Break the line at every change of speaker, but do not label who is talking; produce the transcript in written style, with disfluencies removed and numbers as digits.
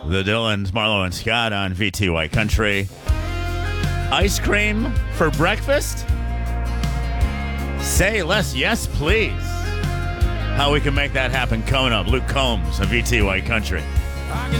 The Dylans, Marlo and Scott on VTY Country. Ice cream for breakfast? Say less, yes, please. How we can make that happen coming up. Luke Combs on VTY Country.